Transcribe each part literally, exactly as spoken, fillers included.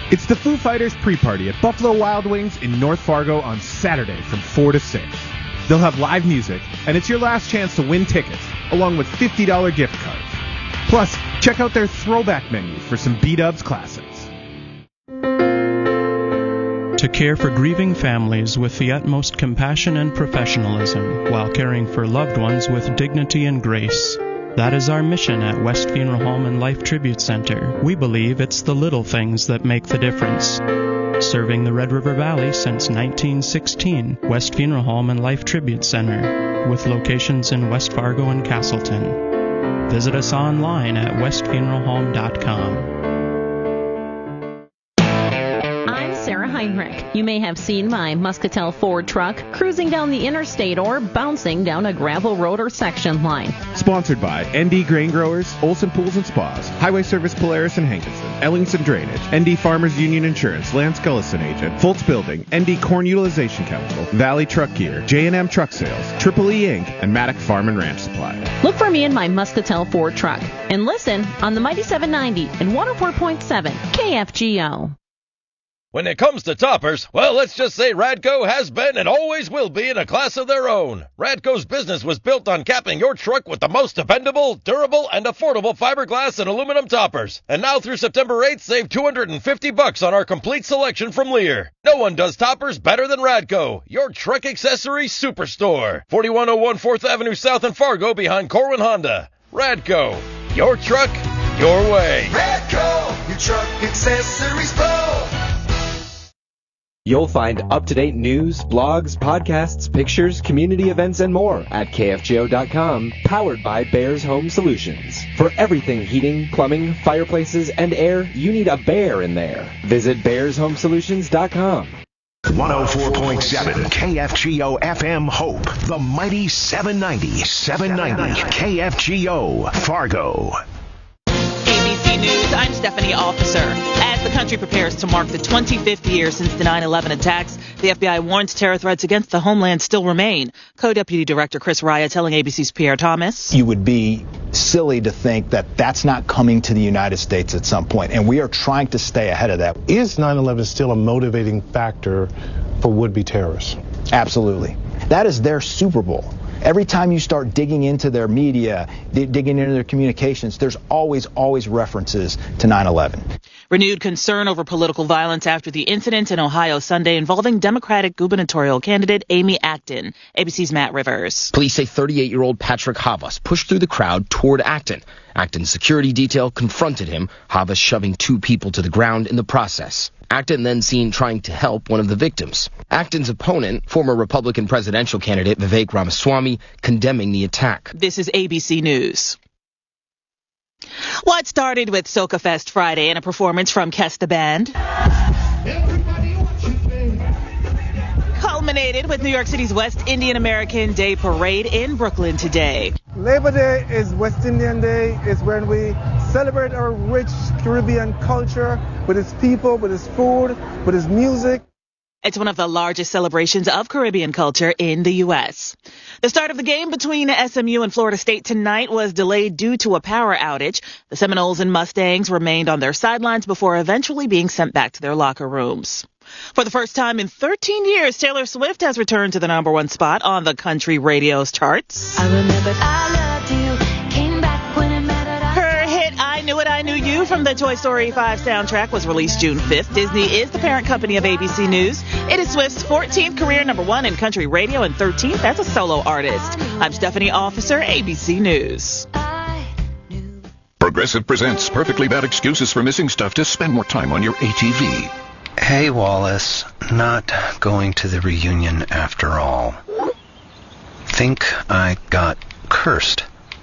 It's the Foo Fighters pre-party at Buffalo Wild Wings in North Fargo on Saturday from four to six. They'll have live music, and it's your last chance to win tickets, along with fifty dollars gift cards. Plus, check out their throwback menu for some B-Dubs classics. To care for grieving families with the utmost compassion and professionalism, while caring for loved ones with dignity and grace. That is our mission at West Funeral Home and Life Tribute Center. We believe it's the little things that make the difference. Serving the Red River Valley since nineteen sixteen, West Funeral Home and Life Tribute Center, with locations in West Fargo and Castleton. Visit us online at west funeral home dot com. Sarah Heinrich. You may have seen my Muscatel Ford truck cruising down the interstate or bouncing down a gravel road or section line. Sponsored by N D Grain Growers, Olson Pools and Spas, Highway Service Polaris and Hankinson, Ellingson Drainage, N D Farmers Union Insurance, Lance Gullison Agent, Fultz Building, N D Corn Utilization Chemical, Valley Truck Gear, J and M Truck Sales, Triple E Incorporated, and Maddock Farm and Ranch Supply. Look for me in my Muscatel Ford truck and listen on the Mighty seven ninety and one oh four point seven K F G O. When it comes to toppers, well, let's just say Radco has been and always will be in a class of their own. Radco's business was built on capping your truck with the most dependable, durable, and affordable fiberglass and aluminum toppers. And now through September eighth, save two hundred fifty bucks on our complete selection from Lear. No one does toppers better than Radco, your truck accessory superstore. forty-one oh one fourth Avenue South in Fargo behind Corwin Honda. Radco, your truck, your way. Radco, your truck accessories pro. You'll find up-to-date news, blogs, podcasts, pictures, community events, and more at K F G O dot com, powered by Bears Home Solutions. For everything heating, plumbing, fireplaces, and air, you need a bear in there. Visit bears home solutions dot com. one oh four point seven K F G O F M Hope, the mighty seven ninety, seven ninety K F G O, Fargo. A B C News, I'm Stephanie Officer. As the country prepares to mark the twenty-fifth year since the nine eleven attacks, the F B I warns terror threats against the homeland still remain. Co-Deputy Director Chris Raya telling A B C's Pierre Thomas. You would be silly to think that that's not coming to the United States at some point, and we are trying to stay ahead of that. Is nine eleven still a motivating factor for would-be terrorists? Absolutely. That is their Super Bowl. Every time you start digging into their media, digging into their communications, there's always, always references to nine eleven. Renewed concern over political violence after the incident in Ohio Sunday involving Democratic gubernatorial candidate Amy Acton. A B C's Matt Rivers. Police say thirty-eight-year-old Patrick Havas pushed through the crowd toward Acton. Acton's security detail confronted him, Havas shoving two people to the ground in the process. Acton then seen trying to help one of the victims. Acton's opponent, former Republican presidential candidate Vivek Ramaswamy, condemning the attack. This is A B C News. What started with Soca Fest Friday and a performance from Kesta Band culminated with New York City's West Indian American Day Parade in Brooklyn today. Labor Day is West Indian Day. It's when we celebrate our rich Caribbean culture with its people, with its food, with its music. It's one of the largest celebrations of Caribbean culture in the U S. The start of the game between S M U and Florida State tonight was delayed due to a power outage. The Seminoles and Mustangs remained on their sidelines before eventually being sent back to their locker rooms. For the first time in thirteen years, Taylor Swift has returned to the number one spot on the country radio's charts. I remembered I loved you, came back when it mattered. Her hit I Knew It, I Knew You from the Toy Story five soundtrack was released June fifth. Disney is the parent company of A B C News. It is Swift's fourteenth career number one in country radio and thirteenth as a solo artist. I'm Stephanie Officer, A B C News. Progressive presents Perfectly Bad Excuses for Missing Stuff to spend more time on your A T V. Hey, Wallace, not going to the reunion after all. Think I got cursed.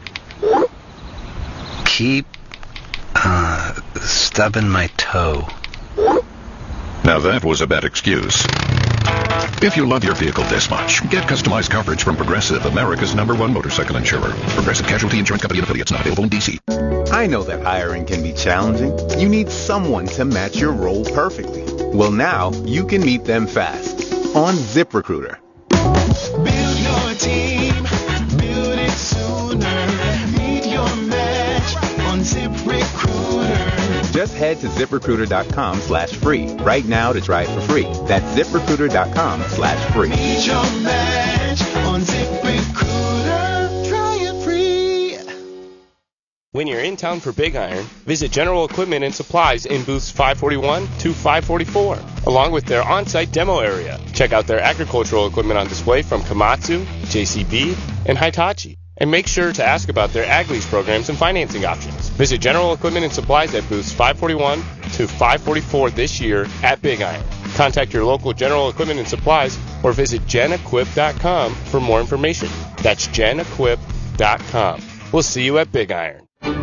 Keep, uh, stubbing my toe. Now that was a bad excuse. If you love your vehicle this much, get customized coverage from Progressive, America's number one motorcycle insurer. Progressive Casualty Insurance Company and affiliates, not available in D C. I know that hiring can be challenging. You need someone to match your role perfectly. Well, now you can meet them fast on ZipRecruiter. Build your team, build it sooner. Meet your match on ZipRecruiter. Just head to ZipRecruiter.com slash free right now to try it for free. That's ZipRecruiter.com slash free. Need your match on ZipRecruiter. Try it free. When you're in town for Big Iron, visit General Equipment and Supplies in booths five forty-one to five forty-four, along with their on-site demo area. Check out their agricultural equipment on display from Komatsu, J C B, and Hitachi. And make sure to ask about their ag lease programs and financing options. Visit General Equipment and Supplies at booths five forty-one to five forty-four this year at Big Iron. Contact your local General Equipment and Supplies or visit gen equip dot com for more information. That's gen equip dot com. We'll see you at Big Iron.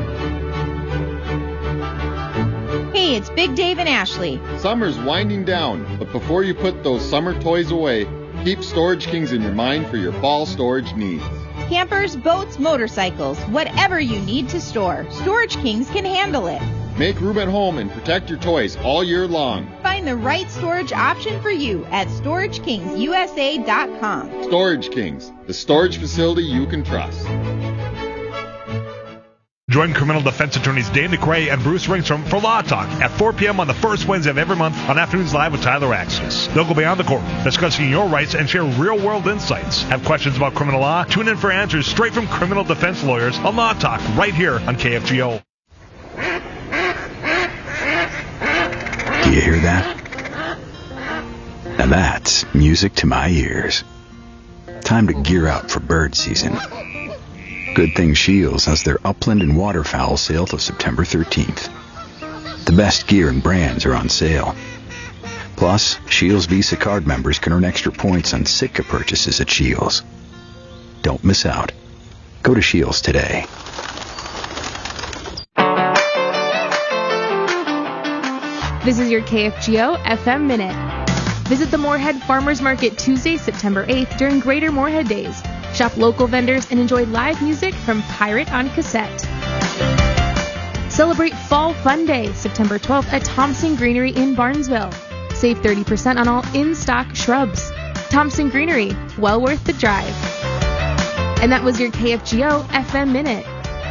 Hey, it's Big Dave and Ashley. Summer's winding down, but before you put those summer toys away, keep Storage Kings in your mind for your fall storage needs. Campers, boats, motorcycles, whatever you need to store, Storage Kings can handle it. Make room at home and protect your toys all year long. Find the right storage option for you at storage kings u s a dot com. Storage Kings, the storage facility you can trust. Join criminal defense attorneys Dane McRae and Bruce Ringstrom for Law Talk at four p.m. on the first Wednesday of every month on Afternoons Live with Tyler Axis. They'll go beyond the court, discussing your rights and share real-world insights. Have questions about criminal law? Tune in for answers straight from criminal defense lawyers on Law Talk right here on K F G O. Do you hear that? Now that's music to my ears. Time to gear up for bird season. Good thing Shields has their upland and waterfowl sale till September thirteenth. The best gear and brands are on sale. Plus, Shields Visa card members can earn extra points on Sitka purchases at Shields. Don't miss out. Go to Shields today. This is your K F G O F M Minute. Visit the Moorhead Farmers Market Tuesday, September eighth during Greater Moorhead Days. Shop local vendors and enjoy live music from Pirate on Cassette. Celebrate Fall Fun Day, September twelfth at Thompson Greenery in Barnesville. Save thirty percent on all in-stock shrubs. Thompson Greenery, well worth the drive. And that was your K F G O F M Minute.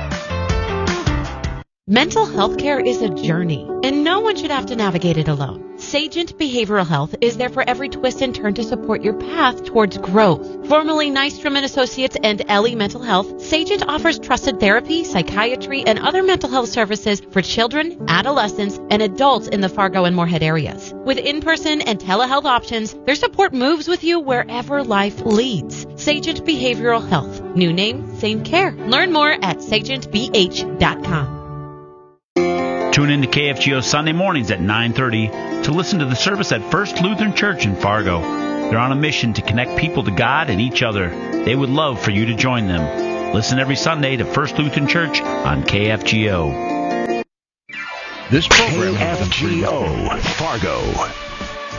Mental health care is a journey, and no one should have to navigate it alone. Sagent Behavioral Health is there for every twist and turn to support your path towards growth. Formerly Nystrom and Associates and Ellie Mental Health, Sagent offers trusted therapy, psychiatry, and other mental health services for children, adolescents, and adults in the Fargo and Moorhead areas. With in-person and telehealth options, their support moves with you wherever life leads. Sagent Behavioral Health. New name, same care. Learn more at sagent b h dot com. Tune in to K F G O Sunday mornings at nine thirty to listen to the service at First Lutheran Church in Fargo. They're on a mission to connect people to God and each other. They would love for you to join them. Listen every Sunday to First Lutheran Church on K F G O. This program K F G O Fargo.